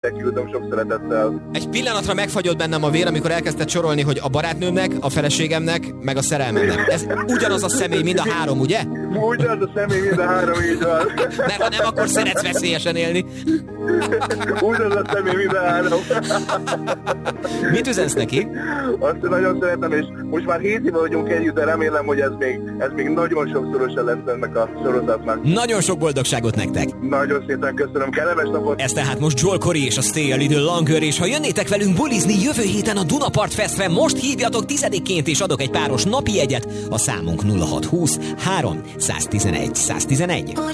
nektek küldöm sok szeretettel. Egy pillanatra megfagyott bennem a vér, amikor elkezdted sorolni, hogy a barátnőmnek, a feleségemnek, meg a szerelmemnek. Ez ugyanaz a személy, mind a három, ugye? Ugyanaz a személy, mind a három, így van. Mert ha nem, akkor szeretsz veszélyesen élni. Ugyanaz a személy, mind a három. Mit üzensz neki? Azt nagyon szeretem, és most már 7 éve vagyunk együtt, de remélem, hogy ez még nagyon sokszorosan lesz ennek a sorozatnak. Nagyon sok boldogságot nektek! Nagyon szépen köszönöm, kellemes napot! Ez tehát most Joel Corey és a Stay a Little Longer, és ha jönnétek velünk bulizni jövő héten a Dunapart Festre, most hívjatok 10-ként, és adok egy páros napi jegyet, a számunk 0620 3 111 111.